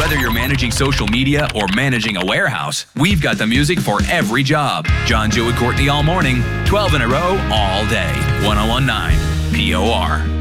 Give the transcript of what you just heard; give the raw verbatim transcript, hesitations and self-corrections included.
Whether you're managing social media or managing a warehouse, we've got the music for every job. John, Joe, and Courtney all morning, twelve in a row, all day. ten nineteen P O R.